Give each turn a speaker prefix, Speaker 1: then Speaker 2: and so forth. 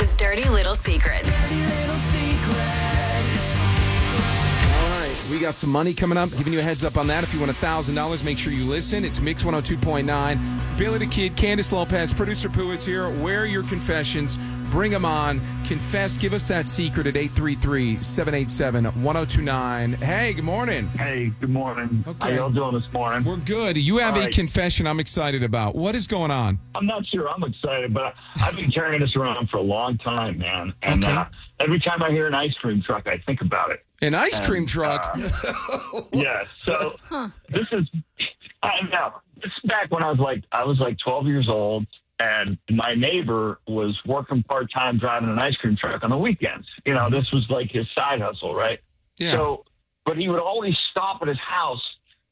Speaker 1: his dirty little secret.
Speaker 2: All right, we got some money coming up. Giving you a heads up on that. If you want $1,000, make sure you listen. It's Mix 102.9. Billy the Kid, Candace Lopez, producer Pooh is here. Where are your confessions? Bring them on. Confess. Give us that secret at 833-787-1029. Hey, good morning.
Speaker 3: Hey, good morning.
Speaker 2: Okay.
Speaker 3: How y'all doing this morning?
Speaker 2: We're good. You have
Speaker 3: All
Speaker 2: a
Speaker 3: right.
Speaker 2: confession I'm excited about. What is going on?
Speaker 3: I'm not sure I'm excited, but I've been carrying this around for a long time, man. And
Speaker 2: Okay.
Speaker 3: every time I hear an ice cream truck, I think about it.
Speaker 2: An ice cream truck.
Speaker 3: Yeah. So this is back when I was like 12 years old, and my neighbor was working part-time driving an ice cream truck on the weekends. You know, this was like his side hustle, right?
Speaker 2: Yeah.
Speaker 3: So, but he would always stop at his house